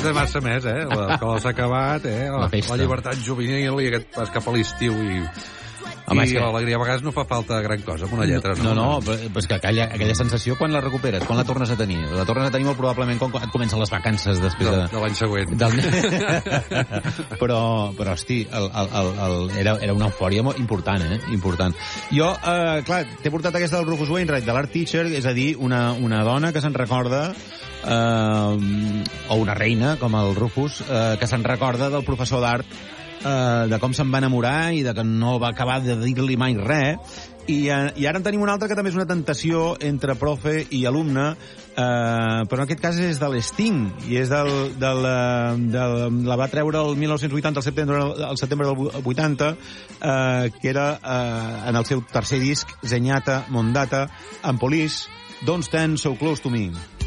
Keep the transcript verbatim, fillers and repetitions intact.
té massa més, eh? L'escola s'ha acabat, eh? La, la llibertat juvenil i aquest pas cap a l'estiu i... Home, I que... l'alegria a vegades no fa falta gran cosa, amb una lletra. No, no, no però és que aquella, aquella sensació, quan la recuperes? Quan la tornes a tenir? La tornes a tenir molt probablement quan et comencen les vacances després de... De, de l'any següent. Del... però, però, hosti, el, el, el, el, era, era una eufòria molt important, eh? Important. Jo, eh, clar, t'he portat aquesta del Rufus Wainwright, de l'Art Teacher, és a dir, una, una dona que se'n recorda... Eh, o una reina, com el Rufus, eh, que se'n recorda del professor d'art, Uh, de com se'n va enamorar i de que no va acabar de dir-li mai res. I, uh, I ara en tenim una altra que també és una tentació entre profe i alumne, uh, però en aquest cas és de l'Sting, i és del, del, uh, del, la va treure el mil nou-cents vuitanta, al setembre, al setembre del vuitanta, uh, que era uh, en el seu tercer disc, Zenyatta Mondata, en Police, Don't Stand So Close to Me.